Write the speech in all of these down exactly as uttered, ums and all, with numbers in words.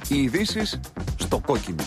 Οι ειδήσεις στο κόκκινο.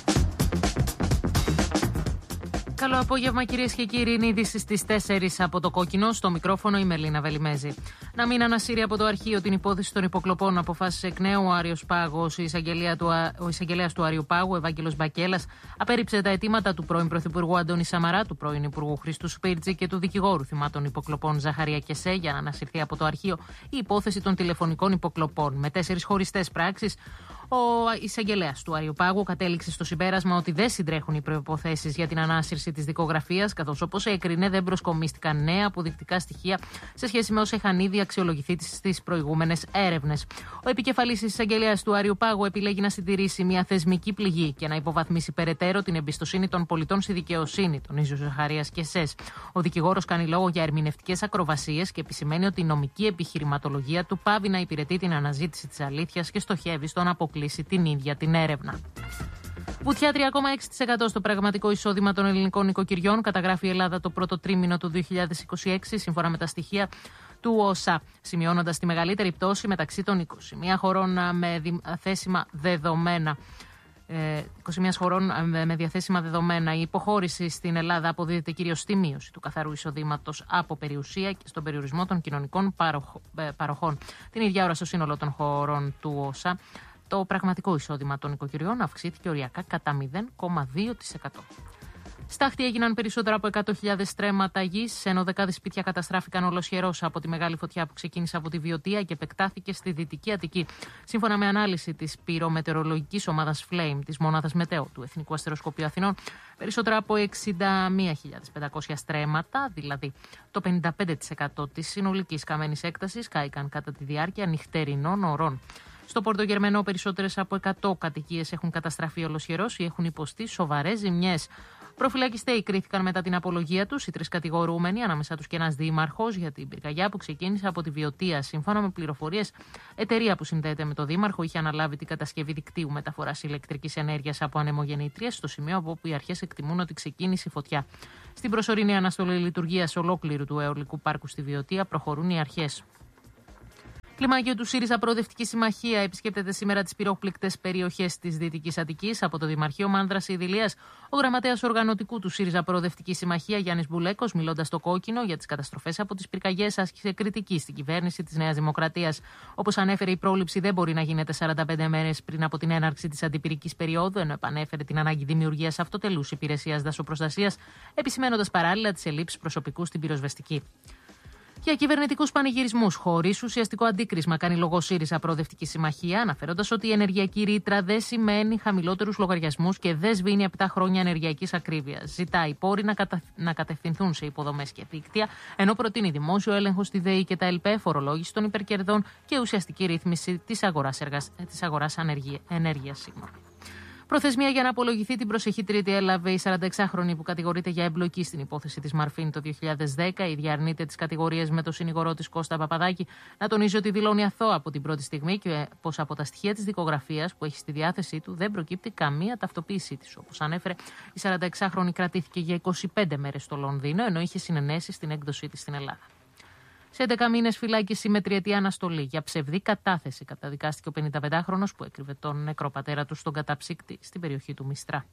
Καλό απόγευμα, κυρίες και κύριοι. Είναι ειδήσεις στις τέσσερις από το κόκκινο. Στο μικρόφωνο η Μελίνα Βελιμέζη. Να μην ανασύρει από το αρχείο την υπόθεση των υποκλοπών, αποφάσισε εκ νέου ο Άριος Πάγος. Ο εισαγγελέας του Άριου Πάγου, Ευάγγελος Μπακέλας, απέρριψε τα αιτήματα του πρώην Πρωθυπουργού Αντώνη Σαμαρά, του πρώην Υπουργού Χρήστου Σπίρτζη και του δικηγόρου θυμάτων υποκλοπών Ζαχαρία Κεσέ για να ανασυρθεί από το αρχείο η υπόθεση των τηλεφωνικών υποκλοπών. Με τέσσερις χωριστές πράξεις, ο εισαγγελέας του Άριου Πάγου κατέληξε στο συμπέρασμα ότι δεν συντρέχουν οι προϋποθέσεις για την ανάσυρση της δικογραφίας, καθώς όπως έκρινε δεν προσκομίστηκαν νέα αποδεικτικά στοιχεία σε σχέση με όσα είχαν ήδη αξιολογηθεί στις προηγούμενες έρευνες. Ο επικεφαλής εισαγγελέας του Άριου Πάγου επιλέγει να συντηρήσει μια θεσμική πληγή και να υποβαθμίσει περαιτέρω την εμπιστοσύνη των πολιτών στη δικαιοσύνη, τονίζει ο Ζαχαρίας Κεσές. Ο δικηγόρος κάνει λόγο για ερμηνευτικές ακροβασίες και επισημαίνει ότι η νομική επιχειρηματολογία του πάβει να υπηρετεί την αναζήτηση της αλήθειας και στοχεύει στο να αποκλείσει την ίδια την έρευνα. Βουτιά τρία κόμμα έξι τοις εκατό στο πραγματικό εισόδημα των ελληνικών νοικοκυριών, καταγράφει η Ελλάδα το πρώτο τρίμηνο του δύο χιλιάδες είκοσι έξι, σύμφωνα με τα στοιχεία του ΟΣΑ, σημειώνοντας τη μεγαλύτερη πτώση μεταξύ των είκοσι μία χωρών με διαθέσιμα δεδομένα. είκοσι μία χωρών με διαθέσιμα δεδομένα. Η υποχώρηση στην Ελλάδα αποδίδεται κυρίως στη μείωση του καθαρού εισοδήματος από περιουσία και στον περιορισμό των κοινωνικών παροχών. Την ίδια ώρα στο σύνολο των χωρών του ΟΣΑ, το πραγματικό εισόδημα των νοικοκυριών αυξήθηκε οριακά κατά μηδέν κόμμα δύο τοις εκατό. Στάχτη έγιναν περισσότερα από εκατό χιλιάδες στρέμματα γης, ενώ δεκάδες σπίτια καταστράφηκαν ολοσχερώς από τη μεγάλη φωτιά που ξεκίνησε από τη Βιωτία και επεκτάθηκε στη Δυτική Αττική. Σύμφωνα με ανάλυση της πυρομετεωρολογικής ομάδας Flame της μονάδας Μετέο του Εθνικού Αστεροσκοπείου Αθηνών, περισσότερα από εξήντα μία χιλιάδες πεντακόσια στρέμματα, δηλαδή το πενήντα πέντε τοις εκατό της συνολικής καμένης έκτασης, κάηκαν κατά τη διάρκεια νυχτερινών ωρών. Στο Πορτογερμενό, περισσότερες από εκατό κατοικίες έχουν καταστραφεί ολοσχερώς ή έχουν υποστεί σοβαρές ζημιές. Προφυλακιστέοι κρίθηκαν μετά την απολογία τους, οι τρεις κατηγορούμενοι, ανάμεσά τους και ένας δήμαρχος, για την πυρκαγιά που ξεκίνησε από τη Βιωτία. Σύμφωνα με πληροφορίες, εταιρεία που συνδέεται με το δήμαρχο είχε αναλάβει την κατασκευή δικτύου μεταφοράς ηλεκτρικής ενέργειας από ανεμογεννήτριες, στο σημείο από όπου οι αρχές εκτιμούν ότι ξεκίνησε η φωτιά. Στην προσωρινή αναστολή λειτουργίας ολόκληρου του αιωλικού πάρκου στη Βιωτία προχωρούν οι αρχές. Κλιμάκιο του ΣΥΡΙΖΑ Προοδευτική Συμμαχία επισκέπτεται σήμερα τις πυρόπληκτες περιοχές της Δυτικής Αττικής. Από το Δημαρχείο Μάνδρας Ιδηλίας, ο γραμματέας οργανωτικού του ΣΥΡΙΖΑ Προοδευτική Συμμαχία, Γιάννης Μπουλέκος, μιλώντας στο κόκκινο για τις καταστροφές από τις πυρκαγιές, άσκησε κριτική στην κυβέρνηση της Νέας Δημοκρατίας. Όπως ανέφερε, η πρόληψη δεν μπορεί να γίνεται σαράντα πέντε μέρες πριν από την έναρξη της αντιπυρικής περίοδου, ενώ επανέφερε την ανάγκη δημιουργίας αυτοτελούς υπηρεσίας δασοπροστασίας, επισημένοντας παράλληλα τις ελλείψεις προσωπικού στην πυροσβεστική. Για κυβερνητικούς πανηγυρισμούς χωρίς ουσιαστικό αντίκρισμα κάνει λόγο ΣΥΡΙΖΑ Προοδευτική Συμμαχία, αναφέροντας ότι η ενεργειακή ρήτρα δεν σημαίνει χαμηλότερους λογαριασμούς και δεν σβήνει επτά χρόνια ενεργειακής ακρίβειας. Ζητάει οι πόροι να, κατα... να κατευθυνθούν σε υποδομές και δίκτυα, ενώ προτείνει δημόσιο έλεγχο στη ΔΕΗ και τα ΕΛΠΕ, φορολόγηση των υπερκερδών και ουσιαστική ρύθμιση της αγοράς, εργασ... της αγοράς ανεργία... ενέργειας. Προθεσμία για να απολογηθεί την προσεχή Τρίτη έλαβε η σαρανταεξάχρονη που κατηγορείται για εμπλοκή στην υπόθεση της Μαρφίν το δύο χιλιάδες δέκα. Η ίδια αρνείται τις κατηγορίες με το συνηγορό της Κώστα Παπαδάκη, να τονίζει ότι δηλώνει αθώα από την πρώτη στιγμή και πως από τα στοιχεία της δικογραφίας που έχει στη διάθεσή του δεν προκύπτει καμία ταυτοποίησή της. Όπως ανέφερε, η σαρανταεξάχρονη κρατήθηκε για είκοσι πέντε μέρες στο Λονδίνο, ενώ είχε συνενέσει στην έκδοσή της στην Ελλάδα. Σε έντεκα μήνες φυλάκιση με τριετή αναστολή για ψευδή κατάθεση καταδικάστηκε ο πενηνταπεντάχρονος που έκρυβε τον νεκρό πατέρα του στον καταψύκτη στην περιοχή του Μιστρά.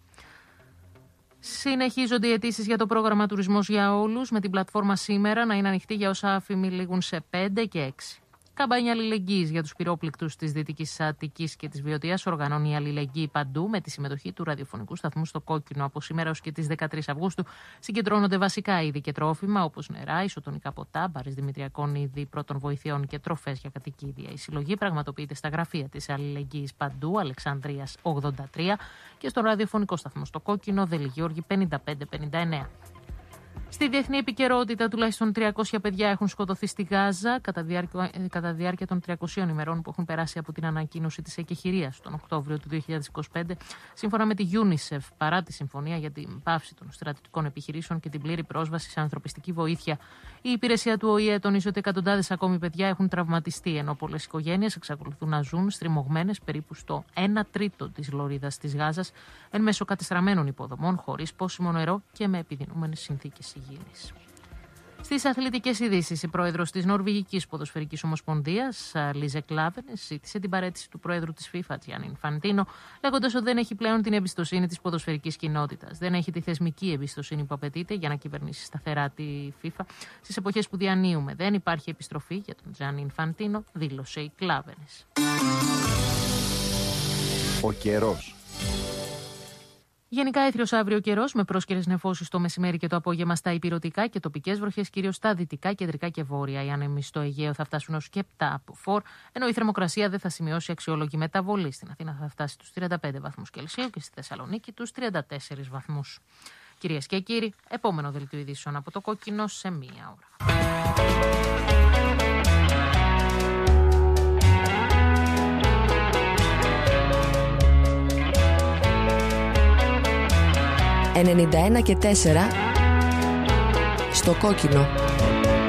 Συνεχίζονται οι αιτήσεις για το πρόγραμμα Τουρισμός για Όλους, με την πλατφόρμα σήμερα να είναι ανοιχτή για όσα άφημοι λήγουν σε πέντε και έξι. Καμπάνια αλληλεγγύης για τους πυρόπληκτους της Δυτικής Αττικής και της Βιωτίας οργανώνει η Αλληλεγγύη Παντού με τη συμμετοχή του ραδιοφωνικού σταθμού στο κόκκινο. Από σήμερα έως και τις δεκατρείς Αυγούστου συγκεντρώνονται βασικά είδη και τρόφιμα όπως νερά, ισοτονικά ποτά, μπάρες δημητριακών είδη πρώτων βοηθειών και τροφές για κατοικίδια. Η συλλογή πραγματοποιείται στα γραφεία της Αλληλεγγύης Παντού, Αλεξανδρίας ογδόντα τρία και στο ραδιοφωνικό σταθμό στο κόκκινο, Δελιγιώργη πενήντα πέντε πενήντα εννέα. Στη διεθνή επικαιρότητα, τουλάχιστον τριακόσια παιδιά έχουν σκοτωθεί στη Γάζα κατά διάρκεια, κατά διάρκεια των τριακοσίων ημερών που έχουν περάσει από την ανακοίνωση της εκεχηρίας τον Οκτώβριο του δύο χιλιάδες είκοσι πέντε, σύμφωνα με τη UNICEF, παρά τη συμφωνία για την πάυση των στρατιωτικών επιχειρήσεων και την πλήρη πρόσβαση σε ανθρωπιστική βοήθεια. Η υπηρεσία του Ο Η Ε τονίζει ότι εκατοντάδες ακόμη παιδιά έχουν τραυματιστεί, ενώ πολλές οικογένειες εξακολουθούν να ζουν στριμωγμένες περίπου στο ένα τρίτο της λωρίδας της Γάζας, εν μέσω κατεστραμμένων υποδομών, χωρίς πόσιμο νερό και με επιδεινούμενες συνθήκες υγιεινής. Στις αθλητικές ειδήσεις, η πρόεδρος της Νορβηγικής Ποδοσφαιρικής Ομοσπονδίας, Λίζε Κλάβενες, ζήτησε την παραίτηση του πρόεδρου της FIFA, Τζιάννη Ινφαντίνο, λέγοντας ότι δεν έχει πλέον την εμπιστοσύνη της ποδοσφαιρικής κοινότητας. Δεν έχει τη θεσμική εμπιστοσύνη που απαιτείται για να κυβερνήσει σταθερά τη FIFA. Στις εποχές που διανύουμε, δεν υπάρχει επιστροφή για τον Τζιάννη Ινφαντίνο, δήλωσε η Κλάβενες. Ο καιρός. Γενικά έθριος αύριο καιρός με πρόσκαιρες νεφώσεις το μεσημέρι και το απόγευμα στα ηπειρωτικά και τοπικές βροχές κυρίως στα δυτικά, κεντρικά και βόρεια. Οι άνεμοι στο Αιγαίο θα φτάσουν ως και επτά από φορ, ενώ η θερμοκρασία δεν θα σημειώσει αξιόλογη μεταβολή. Στην Αθήνα θα φτάσει στους τριάντα πέντε βαθμούς Κελσίου και στη Θεσσαλονίκη τους τριάντα τέσσερις βαθμούς. Κυρίες και κύριοι, επόμενο δελτίο ειδήσεων από το Κόκκινο σε μία ώρα. ενενήντα ένα και τέσσερα στο Κόκκινο.